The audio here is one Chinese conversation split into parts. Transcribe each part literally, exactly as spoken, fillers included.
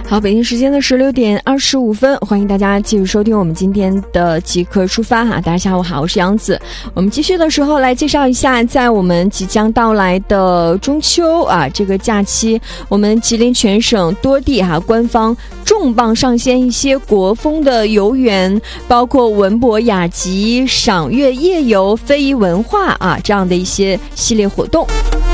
好，北京时间的十六点二十五分，欢迎大家继续收听我们今天的即刻出发哈。大家下午好，我是杨子。我们继续的时候来介绍一下，在我们即将到来的中秋啊这个假期，我们吉林全省多地哈、啊、官方重磅上线一些国风的游园，包括文博雅集、赏月夜游、非遗文化啊这样的一些系列活动。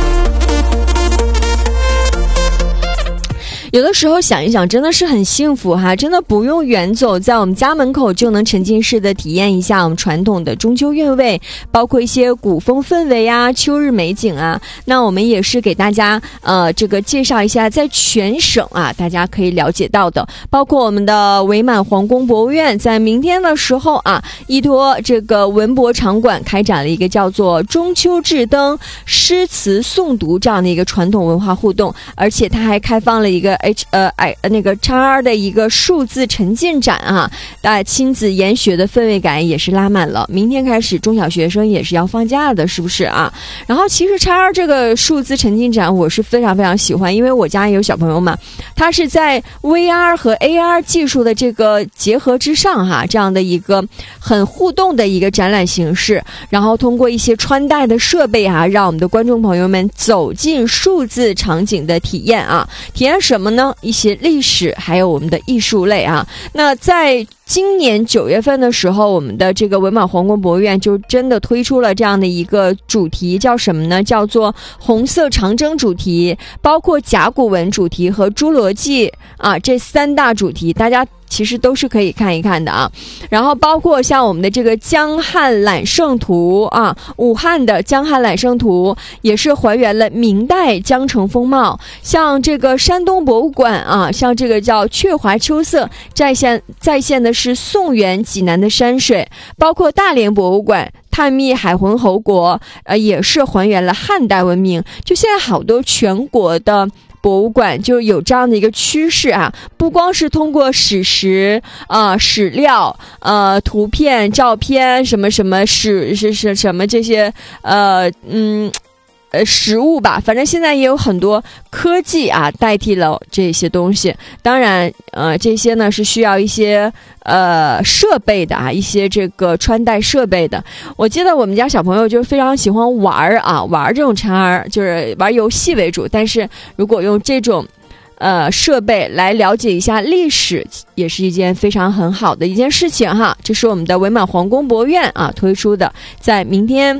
有的时候想一想真的是很幸福哈，真的不用远走，在我们家门口就能沉浸式的体验一下我们传统的中秋韵味，包括一些古风氛围啊、秋日美景啊。那我们也是给大家呃这个介绍一下在全省啊大家可以了解到的，包括我们的伪满皇宫博物院在明天的时候啊，依托这个文博场馆开展了一个叫做中秋至灯诗词诵读这样的一个传统文化互动，而且它还开放了一个H 呃哎那个 X R 的一个数字沉浸展啊，大家亲子研学的氛围感也是拉满了。明天开始中小学生也是要放假的，是不是啊？然后其实 X R 这个数字沉浸展我是非常非常喜欢，因为我家也有小朋友嘛，他是在 V R 和 A R 技术的这个结合之上哈，这样的一个很互动的一个展览形式，然后通过一些穿戴的设备啊，让我们的观众朋友们走进数字场景的体验啊，体验什么呢？一些历史还有我们的艺术类啊。那在今年九月份的时候，我们的这个伪满皇宫博物院就真的推出了这样的一个主题，叫什么呢？叫做红色长征主题，包括甲骨文主题和侏罗纪啊这三大主题，大家其实都是可以看一看的啊。然后包括像我们的这个江汉揽胜图啊，武汉的江汉揽胜图也是还原了明代江城风貌，像这个山东博物馆啊，像这个叫鹊华秋色再现再现的是宋元济南的山水，包括大连博物馆探秘海浑侯国，呃，也是还原了汉代文明。就现在好多全国的博物馆就有这样的一个趋势啊，不光是通过史实啊、呃、史料、呃图片、照片什么什么史是是什么这些呃嗯。呃，实物吧，反正现在也有很多科技啊代替了这些东西。当然，呃，这些呢是需要一些呃设备的啊，一些这个穿戴设备的。我记得我们家小朋友就非常喜欢玩啊，玩这种叉儿，就是玩游戏为主。但是如果用这种呃设备来了解一下历史，也是一件非常很好的一件事情哈。这是我们的伪满皇宫博物院啊推出的，在明天。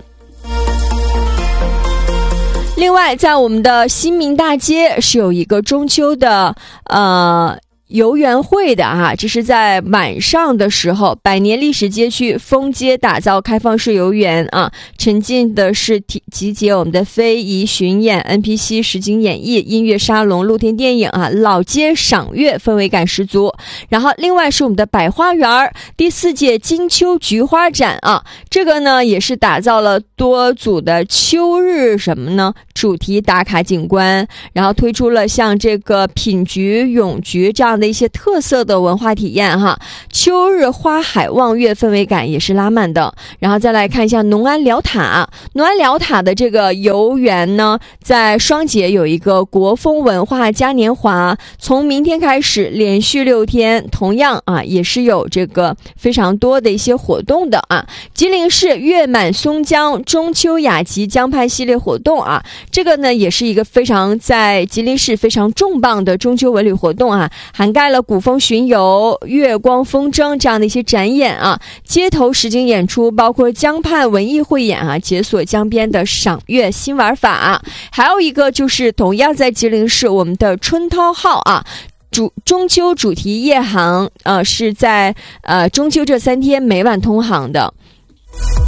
另外在我们的新民大街是有一个中秋的呃游园会的啊，这是在晚上的时候，百年历史街区封街打造开放式游园啊，沉浸的是集结我们的非遗巡演、N P C 实景演绎、音乐沙龙、露天电影啊，老街赏月氛围感十足。然后另外是我们的百花园第四届金秋菊花展啊，这个呢也是打造了多组的秋日什么呢主题打卡景观，然后推出了像这个品菊、咏菊这样的一些特色的文化体验哈，秋日花海望月氛围感也是拉满的。然后再来看一下农安寮塔，农安寮塔的这个游园呢，在双节有一个国风文化嘉年华，从明天开始连续六天，同样啊也是有这个非常多的一些活动的啊。吉林市月满松江中秋雅集江畔系列活动啊，这个呢也是一个非常在吉林市非常重磅的中秋文旅活动啊，涵盖了古风巡游、月光风筝这样的一些展演啊，街头实景演出，包括江畔文艺汇演啊，解锁江边的赏月新玩法啊。还有一个就是同样在吉林市我们的春涛号啊，主中秋主题夜航呃是在呃中秋这三天每晚通航的。